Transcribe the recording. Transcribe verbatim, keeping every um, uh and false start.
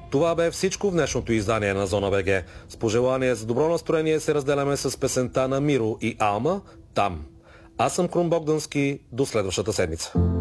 Това бе всичко в днешното издание на Зона БГ. С пожелание за добро настроение се разделяме с песента на Миро и Алма «Там». Аз съм Крум Богдански. До следващата седмица.